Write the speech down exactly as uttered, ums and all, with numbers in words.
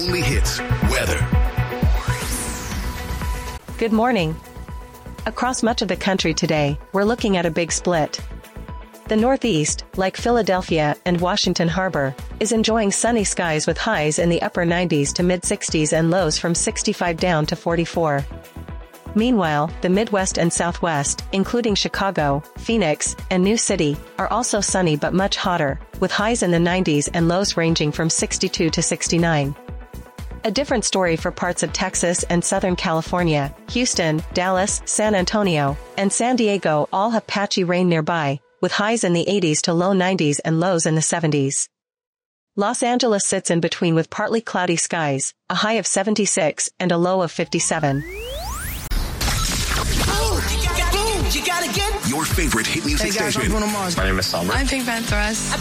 only hits, weather. Good morning. Across much of the country today, we're looking at a big split. The Northeast, like Philadelphia and Washington Harbor, is enjoying sunny skies with highs in the upper nineties to mid-sixties and lows from sixty-five down to forty-four. Meanwhile, the Midwest and Southwest, including Chicago, Phoenix, and New City, are also sunny but much hotter, with highs in the nineties and lows ranging from sixty-two to sixty-nine. A different story for parts of Texas and Southern California. Houston, Dallas, San Antonio, and San Diego all have patchy rain nearby, with highs in the eighties to low nineties and lows in the seventies. Los Angeles sits in between with partly cloudy skies, a high of seventy-six and a low of fifty-seven. Your favorite hit music Hey guys, station. I'm Bruno Mars. My name is Summer. I'm Pink Panthers.